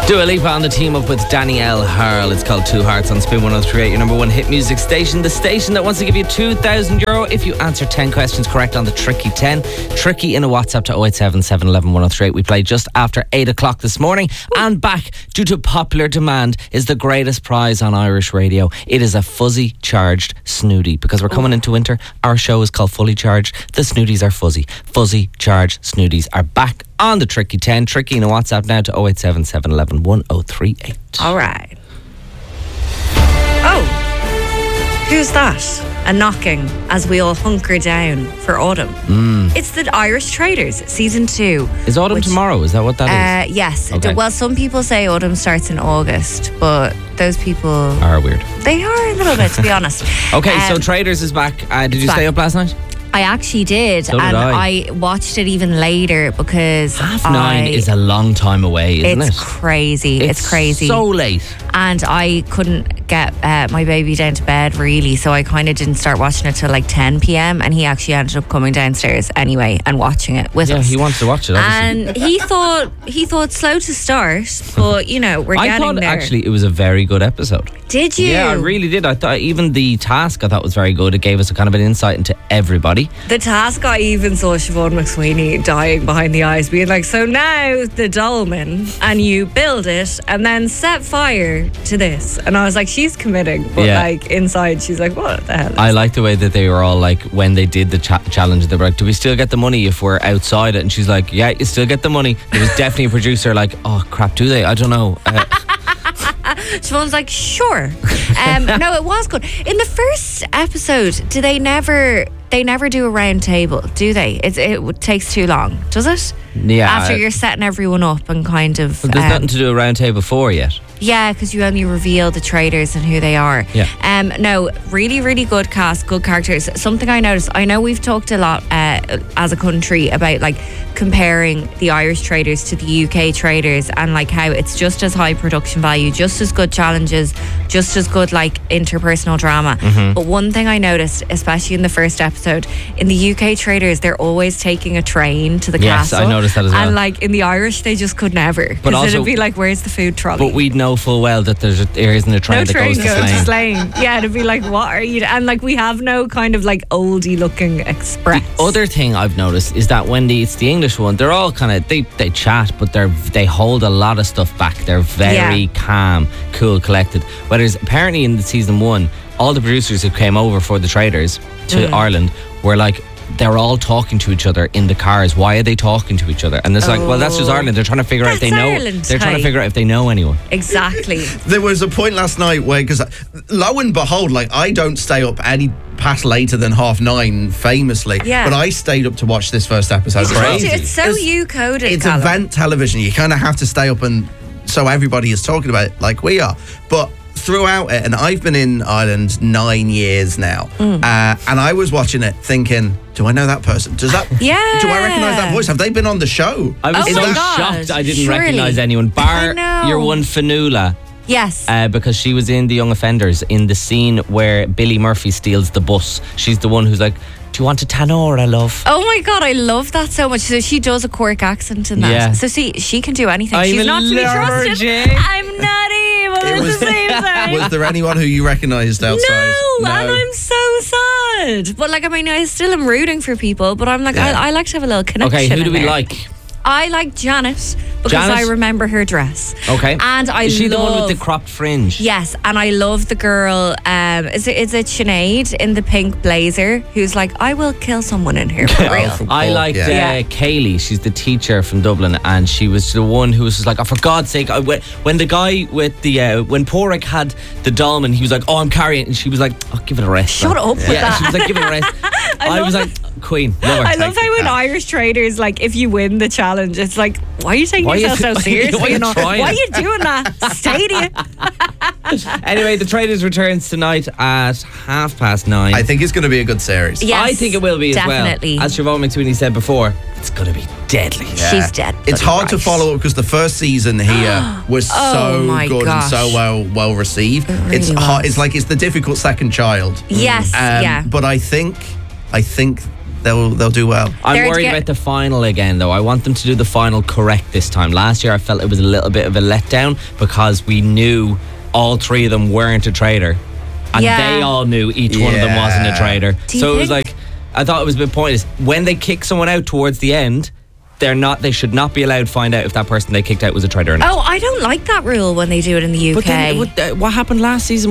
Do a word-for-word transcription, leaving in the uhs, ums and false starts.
Dua Lipa on the team up with Danielle Harl. It's called Two Hearts on Spin one oh three point eight, your number one hit music station. The station that wants to give you two thousand euro if you answer ten questions correct on the Tricky ten. Tricky in a WhatsApp to oh eight seven, seven one one, one oh three eight. We played just after eight o'clock this morning. And back, due to popular demand, is the greatest prize on Irish radio. It is a fuzzy charged snooty. Because we're coming into winter, our show is called Fully Charged. The snooties are fuzzy. Fuzzy charged snooties are back on the Tricky ten. Tricky in a WhatsApp now to oh eight seven, seven one one, one oh three eight. All right. Oh, who's that? A knocking as we all hunker down for autumn. Mm. It's the Irish Traders, season two. Is autumn which, tomorrow? Is that what that uh, is? Yes. Okay. Well, some people say autumn starts in August, but those people are weird. They are a little bit, to be honest. Okay, um, so Traders is back. Uh, did you back. stay up last night? I actually did, So did and I. I watched it even later because Half nine I, is a long time away, isn't it's it? crazy. It's, It's crazy. so late. And I couldn't get uh, my baby down to bed really, so I kind of didn't start watching it till like ten p.m. and he actually ended up coming downstairs anyway and watching it with Yeah, us. he wants to watch it, obviously. And he thought he thought slow to start, but you know we're I getting thought there. actually it was a very good episode. Did you? Yeah, I really did. I thought even the task I thought was very good. It gave us a kind of an insight into everybody. The task, I even saw Siobhan McSweeney dying behind the eyes, being like, so now the dolmen, and you build it and then set fire to this. And I was like, she's committing. But Yeah. like inside, she's like, what the hell is I like the way that they were all like, when they did the cha- challenge, they were like, do we still get the money if we're outside it? And she's like, yeah, you still get the money. There was definitely a producer like, oh crap, do they? I don't know. Uh, Siobhan's like, sure. Um, no, it was good. In the first episode, do they never they never do a round table, do they? It, it takes too long, does it? yeah. After you're setting everyone up and kind of... But there's um, nothing to do a round table for yet. Yeah, because you only reveal the traders and who they are. Yeah. Um. No, really, really good cast, good characters. Something I noticed, I know we've talked a lot uh, as a country about like comparing the Irish traders to the U K traders and like how it's just as high production value, just as good challenges, just as good like interpersonal drama. Mm-hmm. But one thing I noticed, especially in the first episode, in the U K traders, they're always taking a train to the Yes, castle. I noticed that as well. And like in the Irish, they just could never. But Because also- it'd be like, where's the food trolley? But we'd know full well that there's a, there isn't a train no that train goes to goes Slane. to Slane. Yeah, to be like, what are you? And like, we have no kind of like oldie looking express. The other thing I've noticed is that when the, it's the English one, they're all kind of they, they chat, but they're they hold a lot of stuff back. They're very Yeah. calm, cool, collected. Whereas apparently in the season one, all the producers who came over for the traders to Mm. Ireland were like, they're all talking to each other in the cars. Why are they talking to each other? And it's like, well, that's just Oh. Ireland. They're trying to figure out if they That's know. Ireland, They're trying to hey. figure out if they know anyone. Exactly. There was a point last night where, because lo and behold, like I don't stay up any past later than half nine, famously. Yeah. But I stayed up to watch this first episode. It's, crazy. it's so It's- you coded. It's Callum. event television. You kind of have to stay up, and so everybody is talking about it like we are. But throughout it, and I've been in Ireland nine years now, Mm. uh, and I was watching it thinking, do I know that person? Does that? Yeah. Do I recognise that voice? Have they been on the show? I was Oh so my God, shocked I didn't surely. recognise anyone, bar I know. your one Fanula. Yes. Uh, because she was in The Young Offenders in the scene where Billy Murphy steals the bus. She's the one who's like, do you want a Tanora, love? Oh my God, I love that so much. So she does a Cork accent in that. Yeah. So see, she can do anything. I'm She's not to be allergic. trusted. I'm not evil It at was- the same time. Was there anyone who you recognised outside? No, and I'm so sad. But like, I mean, I still am rooting for people, but I'm like, Yeah. I, I like to have a little connection. Okay, who in do we there. like? I like Janet because Janet? I remember her dress. Okay. And I Is she love, the one with the cropped fringe? Yes, and I love the girl. Um, is it is it Sinead in the pink blazer who's like, I will kill someone in here for Oh, real. from I Cork, liked yeah. uh, Yeah. Kaylee. She's the teacher from Dublin, and she was the one who was just like, "Oh, for God's sake!" I, when, when the guy with the uh, when Porrick had the dolmen, he was like, "Oh, I'm carrying," and she was like, "Oh, give it a rest." Shut man." up with Yeah, that. she was like, "Give it a rest." I, love was like, "Queen, love her." I love Take how in that. Irish traders, like, if you win the challenge, it's like, why are you taking Why are you- yourself so seriously? why are you and all- trying why are it? you doing that? Stadium. Anyway, the Traders returns tonight at half past nine. I think it's going to be a good series. Yes, I think it will be definitely. as well. As Siobhan McSweeney said before, it's going to be deadly. She's dead. It's bloody hard to right. follow up because the first season here was Oh so my good gosh. and so well well received. really it's hard. was. It's like it's the difficult second child. Yes, Um, yeah. But I think, I think they'll they'll do well. I'm They're to worried get- about the final again, though. I want them to do the final correct this time. Last year, I felt it was a little bit of a letdown because we knew all three of them weren't a traitor, and Yeah. they all knew each one of them wasn't a Yeah. traitor. Do you So it was think- like, I thought it was a bit pointless. When they kick someone out towards the end, they're not. They should not be allowed to find out if that person they kicked out was a traitor or not. Oh, I don't like that rule when they do it in the U K. But then, what, uh, what happened last season